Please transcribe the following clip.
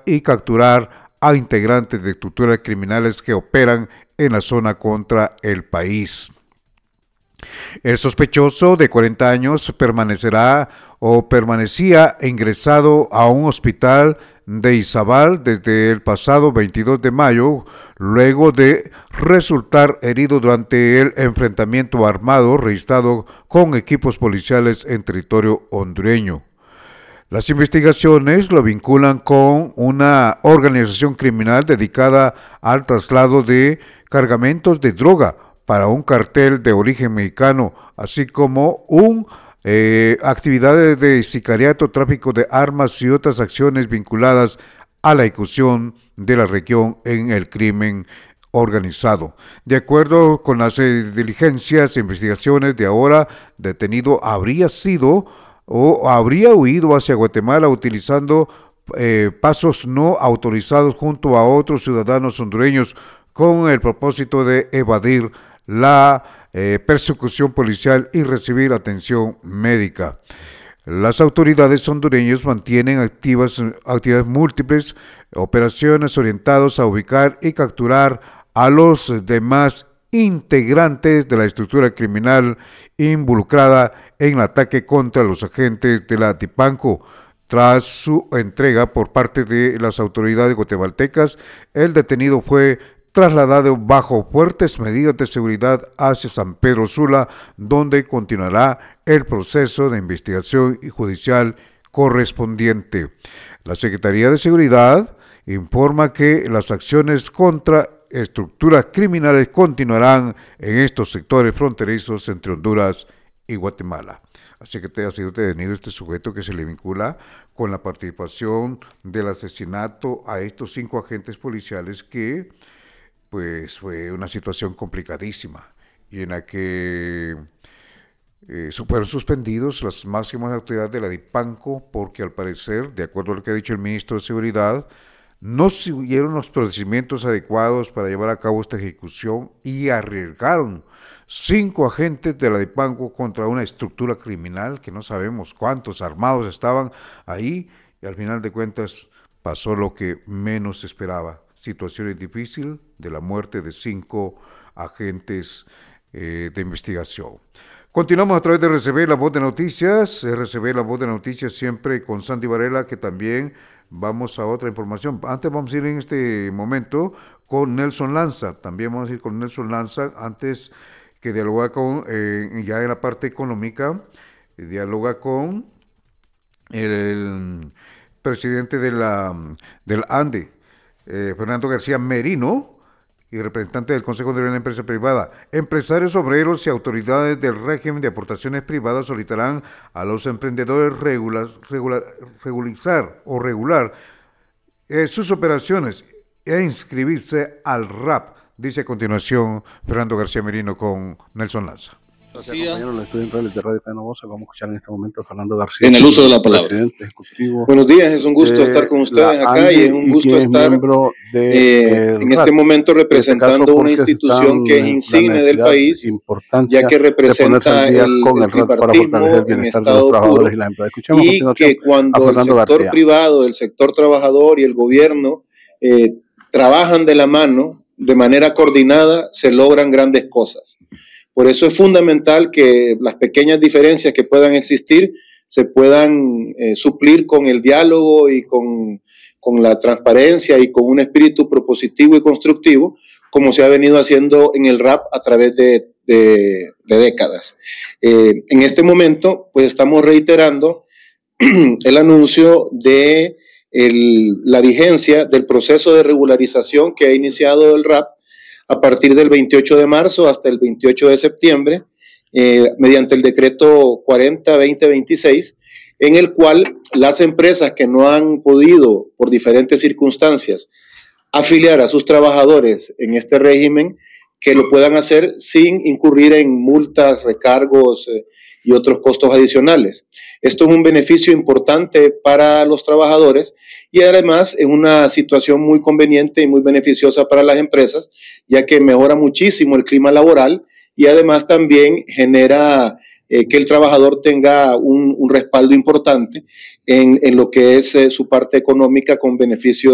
y capturar a integrantes de estructuras criminales que operan en la zona contra el país. El sospechoso de 40 años permanecía ingresado a un hospital de Izabal desde el pasado 22 de mayo, luego de resultar herido durante el enfrentamiento armado registrado con equipos policiales en territorio hondureño. Las investigaciones lo vinculan con una organización criminal dedicada al traslado de cargamentos de droga para un cartel de origen mexicano, así como actividades de sicariato, tráfico de armas y otras acciones vinculadas a la ejecución de la región en el crimen organizado. De acuerdo con las diligencias e investigaciones de ahora, detenido habría huido hacia Guatemala utilizando pasos no autorizados junto a otros ciudadanos hondureños con el propósito de evadir la persecución policial y recibir atención médica. Las autoridades hondureñas mantienen activas múltiples operaciones orientadas a ubicar y capturar a los demás integrantes de la estructura criminal involucrada en el ataque contra los agentes de la DIPANCO. Tras su entrega por parte de las autoridades guatemaltecas, el detenido fue trasladado bajo fuertes medidas de seguridad hacia San Pedro Sula, donde continuará el proceso de investigación y judicial correspondiente. La Secretaría de Seguridad informa que las acciones contra estructuras criminales continuarán en estos sectores fronterizos entre Honduras y Guatemala. Así que ha sido detenido este sujeto que se le vincula con la participación del asesinato a estos 5 agentes policiales que pues fue una situación complicadísima y en la que fueron suspendidos las máximas autoridades de la DIPANCO porque al parecer, de acuerdo a lo que ha dicho el ministro de Seguridad, no siguieron los procedimientos adecuados para llevar a cabo esta ejecución y arriesgaron 5 agentes de la DIPANCO contra una estructura criminal que no sabemos cuántos armados estaban ahí y al final de cuentas pasó lo que menos se esperaba. Situaciones difíciles de la muerte de 5 agentes de investigación. Continuamos a través de RCB, La Voz de Noticias. RCB, La Voz de Noticias, siempre con Sandy Varela, que también vamos a otra información. Antes vamos a ir en este momento con Nelson Lanza. También vamos a ir con Nelson Lanza, antes que dialoga con, ya en la parte económica, dialoga con el presidente del ANDE, Fernando García Merino, y representante del Consejo de la Empresa Privada. Empresarios, obreros y autoridades del régimen de aportaciones privadas solicitarán a los emprendedores regular sus operaciones e inscribirse al RAP, dice a continuación Fernando García Merino con Nelson Lanza. Gracias, compañeros. Los estudios centrales de Radio Fenosa. Vamos a escuchar en este momento a Fernando García. En el uso de la palabra. Buenos días, es un gusto estar con ustedes acá y es un gusto estar en este momento representando una institución que es insigne del país, ya que representa el tripartismo en estado puro y que cuando el sector privado, el sector trabajador y el gobierno trabajan de la mano, de manera coordinada, se logran grandes cosas. Por eso es fundamental que las pequeñas diferencias que puedan existir se puedan suplir con el diálogo y con la transparencia y con un espíritu propositivo y constructivo, como se ha venido haciendo en el RAP a través de décadas. En este momento, pues estamos reiterando el anuncio de la vigencia del proceso de regularización que ha iniciado el RAP a partir del 28 de marzo hasta el 28 de septiembre, mediante el decreto 40-2026, en el cual las empresas que no han podido, por diferentes circunstancias, afiliar a sus trabajadores en este régimen, que lo puedan hacer sin incurrir en multas, recargos y otros costos adicionales. Esto es un beneficio importante para los trabajadores y además es una situación muy conveniente y muy beneficiosa para las empresas, ya que mejora muchísimo el clima laboral y además también genera que el trabajador tenga un respaldo importante en lo que es su parte económica con beneficio